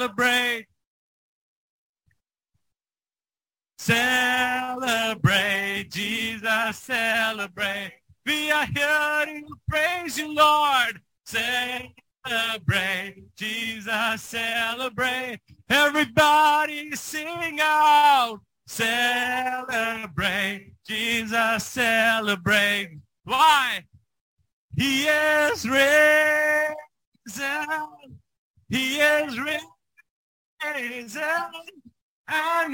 Celebrate. Celebrate, Jesus, celebrate. We are here to praise you, Lord. Celebrate, Jesus, celebrate. Everybody sing out. Celebrate, Jesus, celebrate. Why? He is risen. He is risen. And